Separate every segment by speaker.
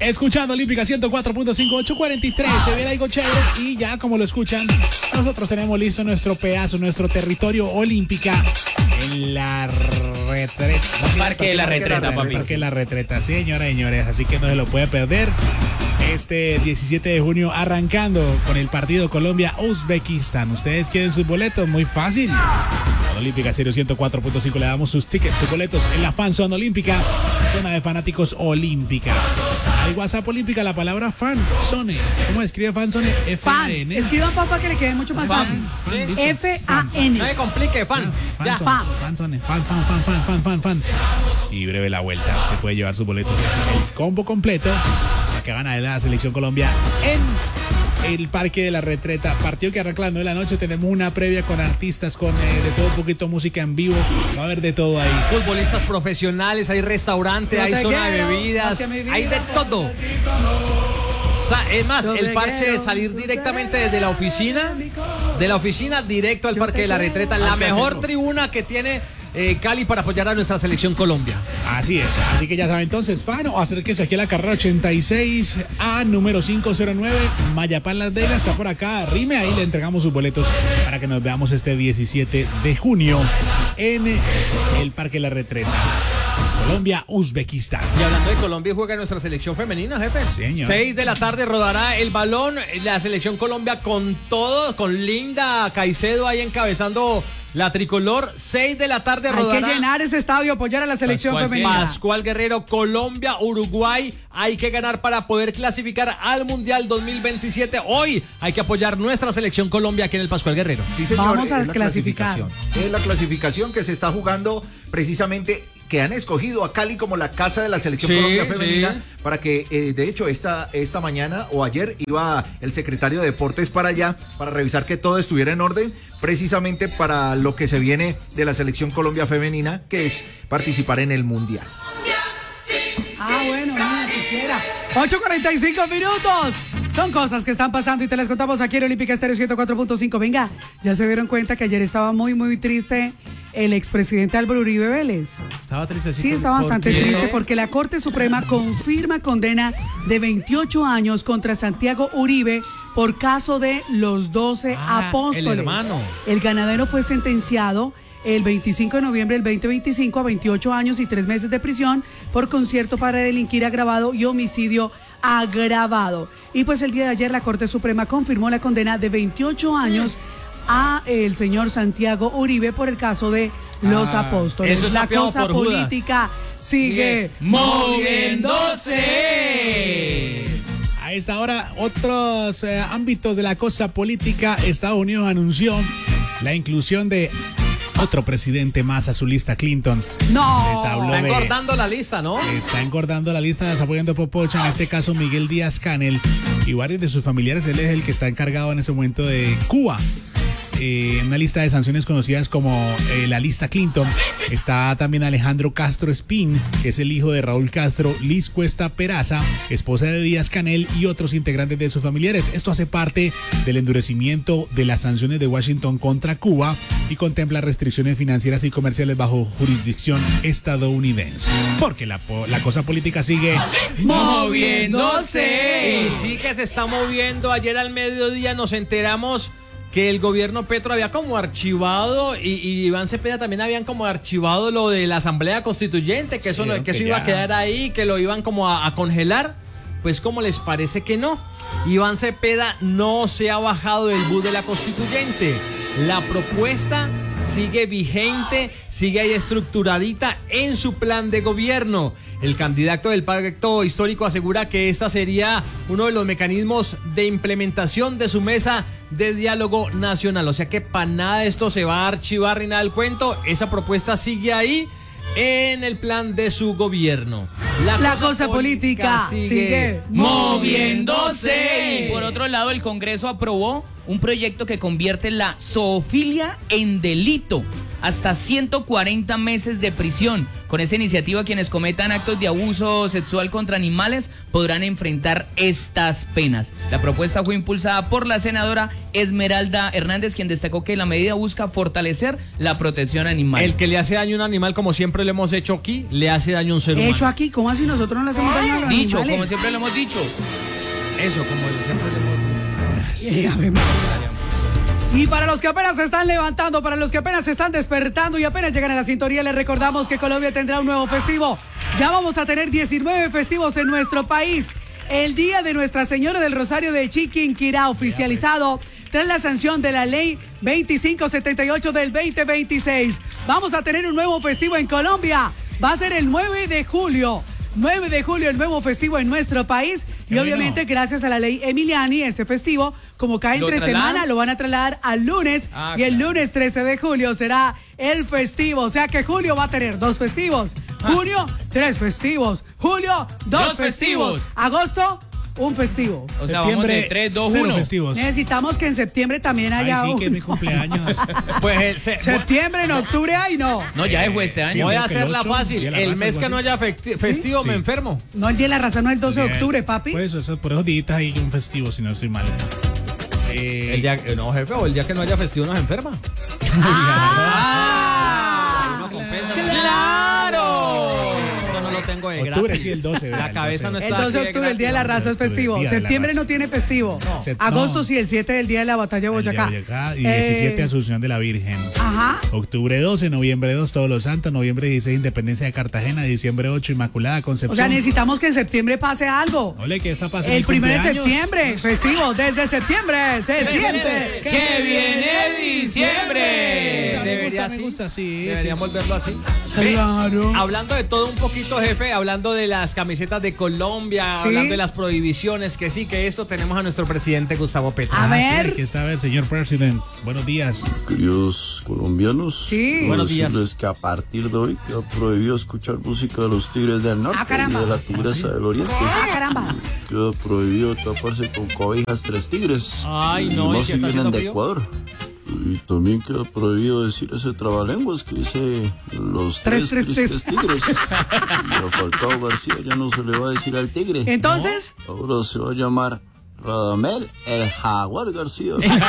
Speaker 1: Escuchando Olímpica 104.5, 843. Se viene algo chévere y ya como lo escuchan, nosotros tenemos listo nuestro pedazo, nuestro territorio Olímpica en la retreta.
Speaker 2: Parque de la Retreta, papi.
Speaker 1: Parque de la Retreta, sí, señoras y señores. Así que no se lo puede perder. Este 17 de junio arrancando con el partido Colombia-Uzbekistán. ¿Ustedes quieren sus boletos? Muy fácil. Olímpica 104.5 le damos sus tickets, sus boletos en la Fanzone Olímpica, zona de fanáticos olímpica. Hay WhatsApp Olímpica, la palabra Fanzone. ¿Cómo escribe Fanzone? F-A-N.
Speaker 3: Escriban para que le quede mucho más fácil. F-A-N.
Speaker 2: No me complique, fan.
Speaker 1: Ya. Fanzone. Fan. Y breve la vuelta. Se puede llevar sus boletos. El combo completo para que gana la Selección Colombia en el Parque de la Retreta. Partido que arranca a las 9 de la noche. Tenemos una previa con artistas, con de todo un poquito música en vivo. Va a haber de todo ahí.
Speaker 2: Futbolistas profesionales, hay restaurante, hay zona de bebidas, hay de todo. Es más, el parche de salir directamente desde la oficina, directo al Parque de la Retreta, la mejor tribuna que tiene Cali para apoyar a nuestra Selección Colombia.
Speaker 1: Así es, así que ya saben, entonces, fan, o acérquese aquí a la carrera 86A, número 509, Mayapán, Las Vegas, está por acá, rime ahí, le entregamos sus boletos para que nos veamos este 17 de junio en el Parque de la Retreta. Colombia-Uzbekistán.
Speaker 2: Y hablando de Colombia, juega nuestra selección femenina, jefe.
Speaker 1: Señor.
Speaker 2: 6 de la tarde rodará el balón. La selección Colombia con todo, con Linda Caicedo ahí encabezando la tricolor. 6 de la tarde rodará.
Speaker 3: Hay que llenar ese estadio, apoyar a la selección femenina.
Speaker 2: Pascual Guerrero, Colombia, Uruguay. Hay que ganar para poder clasificar al Mundial 2027. Hoy hay que apoyar nuestra selección Colombia aquí en el Pascual Guerrero.
Speaker 4: Sí, señor.
Speaker 3: Vamos a clasificar.
Speaker 4: Es la clasificación que se está jugando precisamente, que han escogido a Cali como la casa de la selección Colombia femenina, para que, de hecho, esta mañana o ayer iba el secretario de Deportes para allá, para revisar que todo estuviera en orden, precisamente para lo que se viene de la selección Colombia femenina, que es participar en el Mundial.
Speaker 3: Bueno, mira, quisiera. 8:45 minutos. Son cosas que están pasando y te las contamos aquí en Olímpica Estéreo 104.5. Venga, ya se dieron cuenta que ayer estaba muy triste el expresidente Álvaro Uribe Vélez.
Speaker 2: ¿Estaba triste?
Speaker 3: Sí, estaba bastante triste porque la Corte Suprema confirma condena de 28 años contra Santiago Uribe por caso de los 12 apóstoles.
Speaker 2: El hermano.
Speaker 3: El ganadero fue sentenciado el 25 de noviembre del 2025 a 28 años y 3 meses de prisión por concierto para delinquir agravado y homicidio agravado. Y pues el día de ayer la Corte Suprema confirmó la condena de 28 años a el señor Santiago Uribe por el caso de los apóstoles.
Speaker 2: Eso es
Speaker 3: la cosa política sigue moviéndose.
Speaker 1: A esta hora, otros ámbitos de la cosa política. Estados Unidos anunció la inclusión de otro presidente más a su lista, Clinton.
Speaker 3: No,
Speaker 2: está engordando la lista, ¿no?
Speaker 1: Está engordando la lista, está apoyando Popocha, en este caso Miguel Díaz-Canel y varios de sus familiares. Él es el que está encargado en ese momento de Cuba. Una lista de sanciones conocidas como la lista Clinton. Está también Alejandro Castro Espín, que es el hijo de Raúl Castro, Liz Cuesta Peraza, esposa de Díaz-Canel, y otros integrantes de sus familiares. Esto hace parte del endurecimiento de las sanciones de Washington contra Cuba y contempla restricciones financieras y comerciales bajo jurisdicción estadounidense. Porque la cosa política sigue
Speaker 3: moviéndose.
Speaker 2: Y sí que se está moviendo. Ayer al mediodía nos enteramos que el gobierno Petro había como archivado, y Iván Cepeda también habían como archivado lo de la Asamblea Constituyente, que eso, que eso iba a quedar ahí, que lo iban como a congelar. Pues como les parece que no. Iván Cepeda no se ha bajado del bus de la Constituyente. La propuesta sigue vigente, sigue ahí estructuradita en su plan de gobierno. El candidato del pacto histórico asegura que esta sería uno de los mecanismos de implementación de su mesa de diálogo nacional. O sea que para nada esto se va a archivar ni nada del cuento. Esa propuesta sigue ahí en el plan de su gobierno.
Speaker 3: La cosa política sigue moviéndose.
Speaker 5: Y por otro lado, el Congreso aprobó un proyecto que convierte la zoofilia en delito. hasta 140 meses de prisión. Con esta iniciativa, quienes cometan actos de abuso sexual contra animales podrán enfrentar estas penas. La propuesta fue impulsada por la senadora Esmeralda Hernández, quien destacó que la medida busca fortalecer la protección animal.
Speaker 2: El que le hace daño a un animal, como siempre lo hemos hecho aquí, le hace daño a un ser humano.
Speaker 3: ¿Hecho aquí? ¿Cómo así nosotros no le hacemos daño a los
Speaker 5: Dicho,
Speaker 3: animales?
Speaker 5: como siempre lo hemos dicho.
Speaker 2: Eso, como siempre lo hemos dicho.
Speaker 3: Y para los que apenas se están levantando, para los que apenas se están despertando y apenas llegan a la sintonía, les recordamos que Colombia tendrá un nuevo festivo. Ya vamos a tener 19 festivos en nuestro país. El Día de Nuestra Señora del Rosario de Chiquinquirá, oficializado tras la sanción de la Ley 2578 del 2026. Vamos a tener un nuevo festivo en Colombia. Va a ser el 9 de julio. 9 de julio, el nuevo festivo en nuestro país. Y obviamente, gracias a la ley Emiliani, ese festivo, como cae entre semana, lo van a trasladar al lunes. Y el lunes 13 de julio será el festivo. O sea que julio va a tener 2 festivos. Junio, 3 festivos. Julio, 2 festivos. Agosto, un festivo.
Speaker 5: O sea, vamos de 3, 2, 1.
Speaker 1: Festivos.
Speaker 3: Necesitamos que en septiembre también haya
Speaker 1: Ay, sí,
Speaker 3: uno.
Speaker 1: que es mi cumpleaños.
Speaker 2: Pues
Speaker 3: Septiembre, en octubre, ay no.
Speaker 5: No, ya fue este año.
Speaker 2: voy a
Speaker 1: creo que el
Speaker 2: hacerla
Speaker 1: 8,
Speaker 2: fácil.
Speaker 1: Día de la
Speaker 2: El
Speaker 1: Raza,
Speaker 2: mes
Speaker 1: algo
Speaker 2: que no
Speaker 1: así.
Speaker 2: haya festivo
Speaker 1: Sí.
Speaker 2: me enfermo.
Speaker 3: No, el Día de la Raza no es el 12 de
Speaker 1: Bien.
Speaker 3: octubre, papi.
Speaker 1: Por eso, por esos días hay un festivo, si no estoy mal.
Speaker 2: El día, no, jefe, o el día que no haya festivo nos enferma.
Speaker 3: ¡Ah!
Speaker 2: ¡Claro! Esto no lo tengo de
Speaker 1: Octubre,
Speaker 2: gratis.
Speaker 1: sí, el 12.
Speaker 2: La cabeza no
Speaker 3: El
Speaker 2: está
Speaker 3: 12 de
Speaker 2: aquí
Speaker 3: octubre, el Día de la
Speaker 2: gratis.
Speaker 3: Raza es festivo.
Speaker 1: Día de la
Speaker 3: Septiembre
Speaker 1: Raza.
Speaker 3: no tiene festivo.
Speaker 2: No.
Speaker 3: Agosto
Speaker 1: No.
Speaker 3: sí, el 7 del Día de la Batalla de Boyacá.
Speaker 1: Y 17 Asunción de la Virgen.
Speaker 3: Ajá.
Speaker 1: Octubre 12, noviembre 2, Todos los Santos, noviembre 16, Independencia de Cartagena, diciembre 8, Inmaculada Concepción.
Speaker 3: O sea, necesitamos que en septiembre pase algo.
Speaker 1: Ole, ¿qué está pasando?
Speaker 3: El 1 de
Speaker 1: ¿Cumpleaños?
Speaker 3: septiembre, festivo. Desde septiembre se siente.
Speaker 5: ¡Que viene diciembre!
Speaker 1: Me gusta, sí.
Speaker 2: Deberían volverlo así.
Speaker 3: Claro.
Speaker 2: Hablando de todo un poquito, jefe, hablando de las camisetas de Colombia,
Speaker 3: Sí.
Speaker 2: hablando de las prohibiciones, que sí, que esto, tenemos a nuestro presidente Gustavo Petro.
Speaker 3: A
Speaker 1: Sí,
Speaker 3: ver.
Speaker 1: aquí está, a ver, señor President. Buenos días.
Speaker 6: Queridos colombianos,
Speaker 3: Sí.
Speaker 6: quiero
Speaker 2: Buenos días.
Speaker 6: decirles que a partir de hoy queda prohibido escuchar música de los Tigres del Norte y
Speaker 3: caramba.
Speaker 6: de la Tigresa del Oriente.
Speaker 3: Ah, caramba.
Speaker 6: Queda prohibido taparse con cobijas 3 tigres.
Speaker 2: Ay,
Speaker 6: y
Speaker 2: no, ¿y
Speaker 6: más
Speaker 2: si
Speaker 6: si
Speaker 2: está
Speaker 6: vienen
Speaker 2: haciendo
Speaker 6: de
Speaker 2: frío?
Speaker 6: Ecuador. Y también queda prohibido decir ese trabalenguas que dice los
Speaker 3: Tres
Speaker 6: tres
Speaker 3: tristes.
Speaker 6: tristes tigres. Y a Falcao García ya no se le va a decir al tigre.
Speaker 3: Entonces,
Speaker 6: Ahora se va a llamar Radamel el Jaguar García.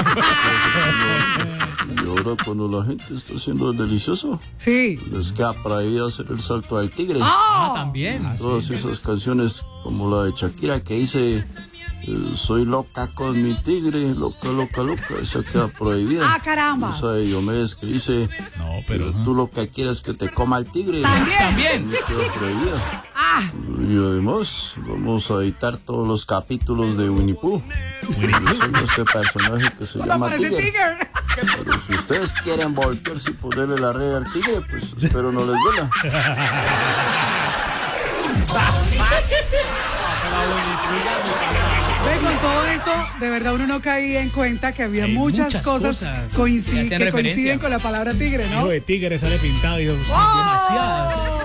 Speaker 6: Y ahora cuando la gente está haciendo el delicioso,
Speaker 3: sí.
Speaker 6: les queda prohibido hacer el salto al tigre.
Speaker 2: Ah, también.
Speaker 6: Todas esas canciones como la de Shakira que dice soy loca con mi tigre, loca, loca, loca, esa queda prohibida.
Speaker 3: Ah, caramba.
Speaker 6: Esa de Diomedes que dice
Speaker 1: No, pero.
Speaker 6: tú lo que quieres es que te coma el tigre.
Speaker 3: También.
Speaker 6: Queda prohibida.
Speaker 3: Ah,
Speaker 6: Y además vamos a editar todos los capítulos de Winnie Pooh. Diciendo este personaje que se llama
Speaker 3: parece
Speaker 6: Tigre.
Speaker 3: Tiger.
Speaker 6: Pero si ustedes quieren voltearse y ponerle la red al tigre, pues espero no les duela.
Speaker 3: Ve, con todo esto, de verdad uno no caía en cuenta que había
Speaker 1: Hay
Speaker 3: muchas
Speaker 1: muchas
Speaker 3: cosas,
Speaker 1: cosas.
Speaker 5: Que hacen
Speaker 3: que coinciden
Speaker 5: referencia.
Speaker 3: con la palabra tigre, ¿no?
Speaker 1: Hijo de tigre sale pintado y demasiadas.